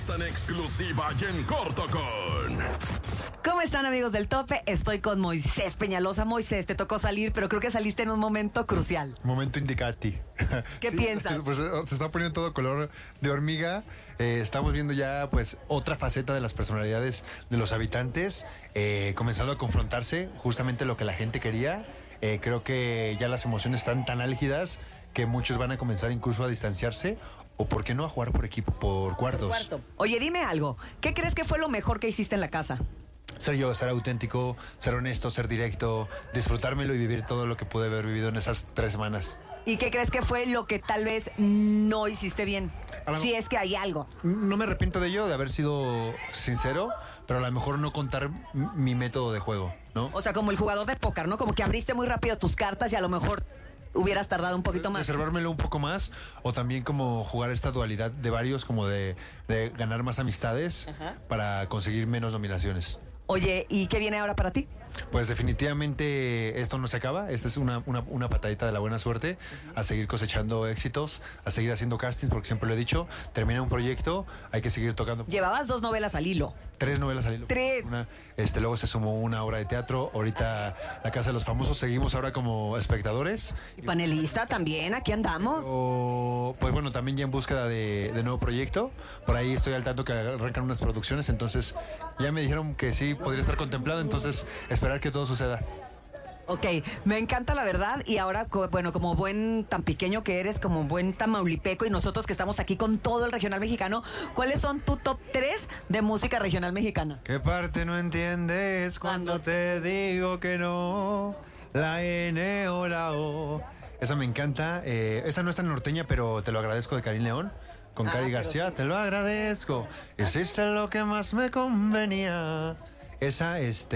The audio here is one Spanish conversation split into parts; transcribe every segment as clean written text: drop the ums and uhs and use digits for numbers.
En exclusiva y en corto con... ¿Cómo están, amigos del Tope? Estoy con Moisés Peñalosa. Moisés, te tocó salir, pero creo que saliste en un momento crucial. Momento indicati. ¿Qué piensas? Pues se está poniendo todo color de hormiga. Estamos viendo ya pues otra faceta de las personalidades de los habitantes, comenzando a confrontarse justamente lo que la gente quería. Creo que ya las emociones están tan álgidas que muchos van a comenzar incluso a distanciarse o, ¿por qué no, a jugar por equipo, por cuartos? Oye, dime algo. ¿Qué crees que fue lo mejor que hiciste en la casa? Ser yo, ser auténtico, ser honesto, ser directo, disfrutármelo y vivir todo lo que pude haber vivido en esas 3 semanas. ¿Y qué crees que fue lo que tal vez no hiciste bien? Si es que hay algo. No me arrepiento de ello, de haber sido sincero, pero a lo mejor no contar mi método de juego, ¿no? O sea, como el jugador de póker, ¿no? Como que abriste muy rápido tus cartas y a lo mejor hubieras tardado un poquito más. Reservármelo un poco más, o también como jugar esta dualidad de varios, como de ganar más amistades. Ajá. Para conseguir menos nominaciones. Oye, ¿y qué viene ahora para ti? Pues definitivamente esto no se acaba. Esta es una patadita de la buena suerte. A seguir cosechando éxitos, a seguir haciendo castings, porque siempre lo he dicho, termina un proyecto, hay que seguir tocando. Llevabas 2 novelas al hilo. 3 novelas al hilo. 3. Luego se sumó una obra de teatro. Ahorita La Casa de los Famosos. Seguimos ahora como espectadores. Y panelista también, aquí andamos. Pues bueno, también ya en búsqueda de nuevo proyecto. Por ahí estoy al tanto que arrancan unas producciones. Entonces ya me dijeron que sí podría estar contemplado. Entonces esperar que todo suceda. Ok, me encanta la verdad. Y ahora, bueno, como buen tan pequeño que eres, como buen tamaulipeco, y nosotros que estamos aquí con todo el regional mexicano, ¿cuáles son tu top 3 de música regional mexicana? ¿Qué parte no entiendes cuando te digo que no? La N o la O. Esa me encanta. Esta no es tan norteña, pero te lo agradezco, de Karim León. Con Cari García, sí. Te lo agradezco. Hiciste lo que más me convenía. Esa,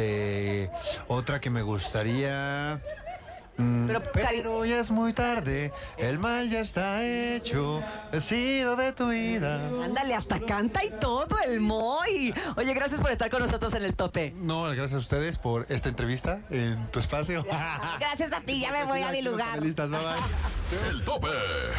otra que me gustaría. Pero ya es muy tarde, el mal ya está hecho, he sido de tu vida. Ándale, hasta canta y todo el Moy. Oye, gracias por estar con nosotros en el Tope. No, gracias a ustedes por esta entrevista en tu espacio. Gracias a ti, ya me voy a mi lugar. Listas, bye bye. El Tope.